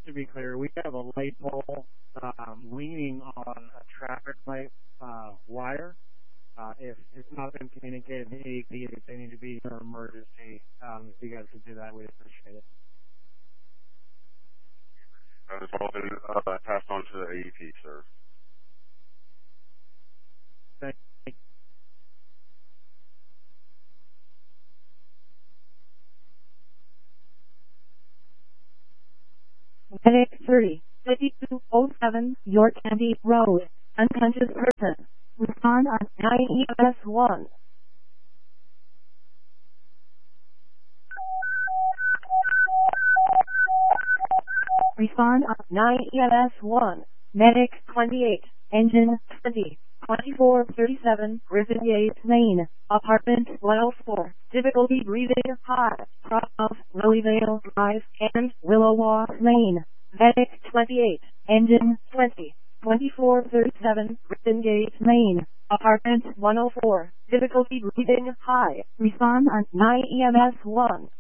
to be clear, we have a light pole leaning on a traffic light wire. If it's not been communicated to AEP, if they need to be in an emergency, if you guys could do that, we'd appreciate it. It's all been passed on to the AEP, sir. Thank you. Medic 30-5207, York County Road, unconscious person. Respond on 9EMS1. Respond on 9EMS1. Medic 28, engine 20, 2437, Griffin Gate Lane, apartment 104. Difficulty breathing high, cross off Lillyvale Drive and Willow Walk Lane. Medic 28, engine 20, 2437, Griffin Gate Lane, apartment 104. Difficulty breathing high. Respond on 9EMS1.